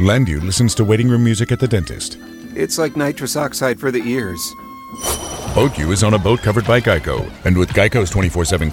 Landu listens to waiting room music at the dentist. It's like nitrous oxide for the ears. Boat U is on a boat covered by Geico. And with Geico's 24/7